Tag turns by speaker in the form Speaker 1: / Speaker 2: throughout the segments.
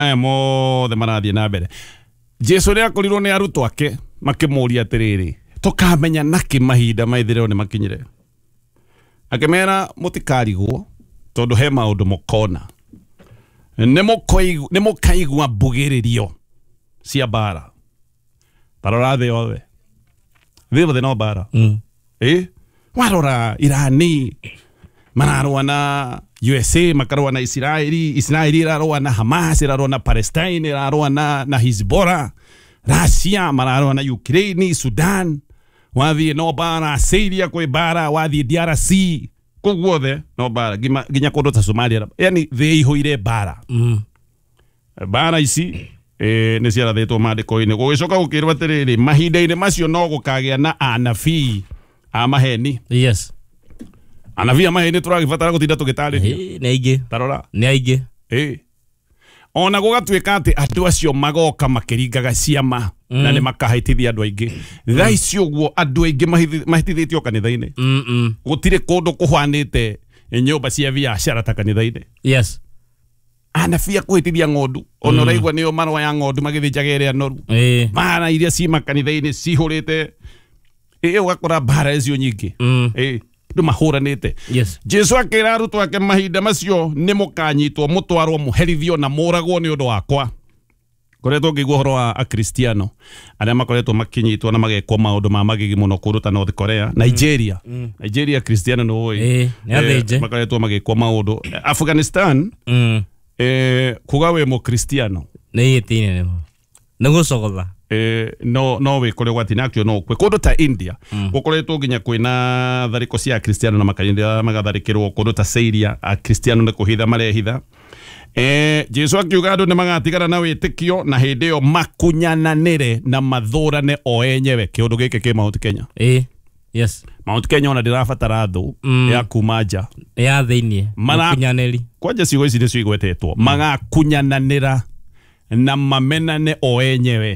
Speaker 1: mothe marathie na mbere Jesu ria korirwo ni arutwo ake makimuria atiriri tukamenya naki mahinda maithirwo ni makinyire akemera mutikarigwo tondu he maundu mukona ni mukaigwa mbugiririo cia bara tarora the othe the no bara warora Irani mararwa na USA makarwa na Israeli irarwa na Hamas irarwa na Palestine irarwa na Hezbollah Russia mararwa na Ukraine Sudan wathi no bara Syria kwe bara wathi DRC kugwothe no bara ginya kundu ta Somalia yani the ihoire bara bara ici ni ciara thetwo mandiko-ini gugicoka gukirwa atiriri mahinda-ini macio no gukagia na anabii a maheni
Speaker 2: yes
Speaker 1: anabii a maheni turagibatara gutinda tugitariria
Speaker 2: ni aingi
Speaker 1: tarora
Speaker 2: ni aingi
Speaker 1: ona gugatuika ati andu acio magoka makiringaga ciama na ni makahaitithia andu aingi thaa icio guo andu aingi mahitithitio kanitha-ini gutire kundu kuhwanite nyumba cia biashara ta kanitha-ini
Speaker 2: yes
Speaker 1: anabia kuhitithia ng'ondu ona raigwa niyo marwa ya ng'ondu magithinjaga iria noru bara iria ci makanitha-ini cihurite ugakora bara icio nyingi ndu mahuranite
Speaker 2: yes
Speaker 1: Jesu akira arutwo ake mahinda macio ni mukanyitwo mutwarwo muherithio na muragwo ni undu wakwa koretwo ngigwo horo wa akristiano aria makoretwo makinyitwo na magekwo maundu ma magigi muno kuruta North Korea Nigeria kristiano no oi makoretwo magekwo maundu Afghanistan kugawe mo kristiano
Speaker 2: ni yitine nego sogotha
Speaker 1: no we kore gwati nakyo no kwe kundu ta India gukoretwo ginya kwina thariko cia kristiano na makanitha magatharikirwo kundu ta Syria a kristiano ne kuhitha marehitha Jesu akiuga andu ni magatigana na witikio na hindi yo makunyananire na mathurane o enyewe kiundu giki ki Mount Kenya
Speaker 2: yes
Speaker 1: Mount Kenya ona ndirabatara thu ya kumanja
Speaker 2: ya thiini makunyaneri
Speaker 1: kwanja cigo ici nicio igwetetwo magakunyananira na mamenane o enyewe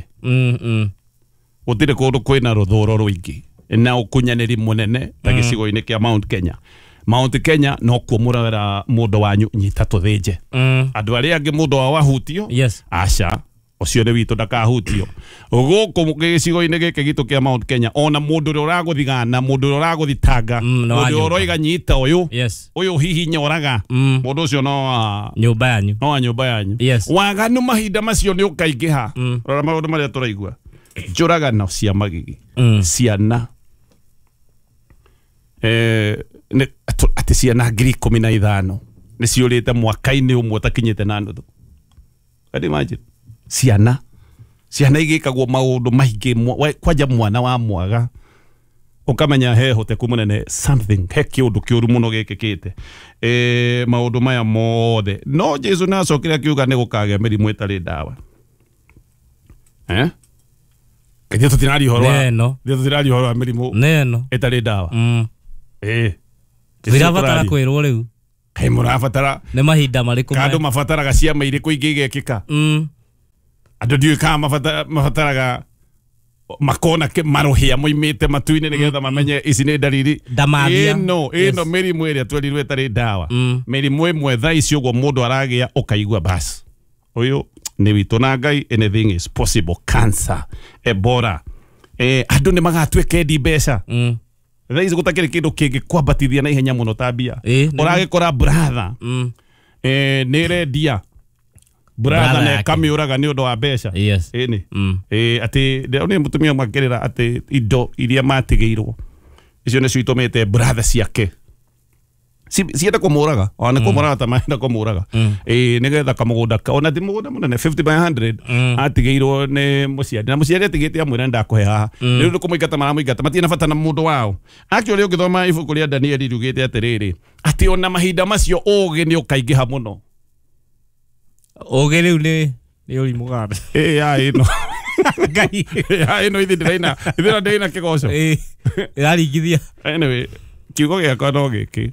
Speaker 1: gutire kundu kwina ruthuro rwingi na ukunyaniri munene ta gicigo-ini kia Mount Kenya no kuomurara mundu wanyu nyita tuthinje andu aria angi mundu wa wahutio
Speaker 2: yes
Speaker 1: aca ucio ni witu ndakahutio guku gicigo-ini giki gitu kia Mount Kenya ona mundu uri uraguthigana mundu uri uraguthitanga mundu uroiga nyita uyu uyu hihinya oraga mundu ucio no nyumba yanyu waganu mahinda macio ni ukaingiha rora maundu maria turaigua njuragano cia magigi ciana ati ciana 15,000 ni ciurite mwaka-ini umwe takinyite na nuthu imagine ciana igikagwo maundu maingi kwanja mwana wa mwaga ukamenya he hoteku munene something he kiundu kiuru muno gikikite maundu maya mothe no Jesu na acokire akiuga ni gukage mirimu itari ndawa kaje tutirari horo wa mirimu itari ndawa
Speaker 2: virabatara kwirwo riu
Speaker 1: kai murabatara
Speaker 2: ni mahinda mariku
Speaker 1: kandu mabataraga ciama iriku ingigekika andu ndiu ka mabataraga makona ke marohia moimite matu-ini nigetha mamenye ici ni ndariri ino mirimu iria twerirwe itari ndawa mirimu imwe thaa icio guo mundu aragia ukaigua basi uyu ni witu na Ngai anything is possible cancer Ebola andu ni magatweka endi mbeca thaa ici gutakiri kindu kingi kwambatithia na ihenya muno tabia uragikora brother ni rendia brother ne kamiuraga ni undu wa mbeca ati ni mutumia makirira ati indo iria matigeirwo icio ni citumite brother ciake cienda kumuraga ona kumuraga ta maenda kumuraga nigetha kamugunda ona ti mugunda munene 50 by 100 atigeirwo ni muciari na muciari atigite amwira ndakuhe haha ni ndu kumuigata maramuigata matina bata na mundu wao akio rio ngithoma ibuku ria Daniel rugite atiriri ati ona mahinda macio ugi ni ukaingiha muno
Speaker 2: ugi riu ni uri muganda
Speaker 1: ino Ngai ino ithira ndina kigoco
Speaker 2: iraringithia
Speaker 1: anyway kiugo giakwa no giki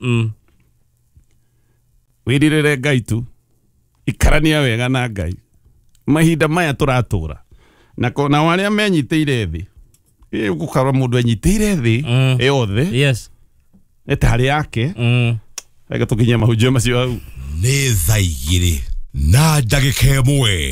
Speaker 1: wiririre Ngai tu ikarania wega na Ngai mahinda maya turatura na waria menyiteire thi gukara mundu enyiteire thi yothe etari yake ega tukinya mahunjio macio au
Speaker 3: ni thaa igiri na ndagĩka ĩmwe.